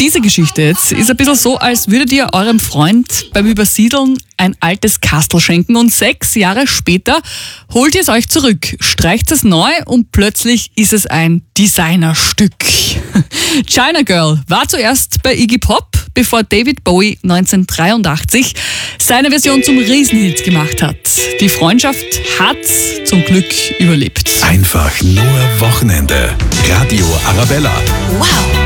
Diese Geschichte jetzt ist ein bisschen so, als würdet ihr eurem Freund beim Übersiedeln ein altes Kastel schenken und 6 Jahre später holt ihr es euch zurück, streicht es neu und plötzlich ist es ein Designerstück. China Girl war zuerst bei Iggy Pop, bevor David Bowie 1983 seine Version zum Riesenhit gemacht hat. Die Freundschaft hat zum Glück überlebt. Einfach nur Wochenende. Radio Arabella. Wow!